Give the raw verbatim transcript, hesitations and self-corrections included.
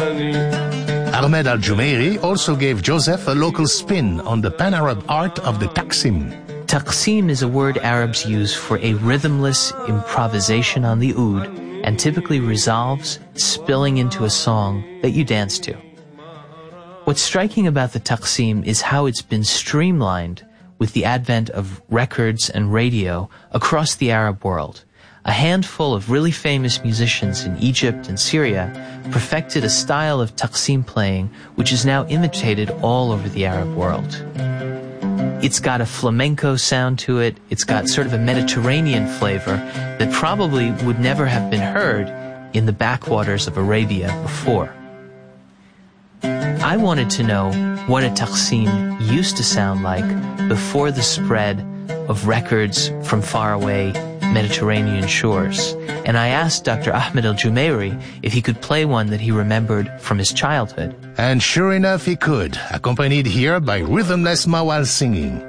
Ahmed Al-Jumeiri also gave Joseph a local spin on the pan-Arab art of the taqsim. Taqsim is a word Arabs use for a rhythmless improvisation on the oud and typically resolves spilling into a song that you dance to. What's striking about the taqsim is how it's been streamlined with the advent of records and radio across the Arab world. A handful of really famous musicians in Egypt and Syria perfected a style of taqsim playing which is now imitated all over the Arab world. It's got a flamenco sound to it. It's got sort of a Mediterranean flavor that probably would never have been heard in the backwaters of Arabia before. I wanted to know what a taqsim used to sound like before the spread of records from faraway Mediterranean shores. And I asked Doctor Ahmed Al-Jumeiri if he could play one that he remembered from his childhood. And sure enough he could, accompanied here by rhythmless mawal singing.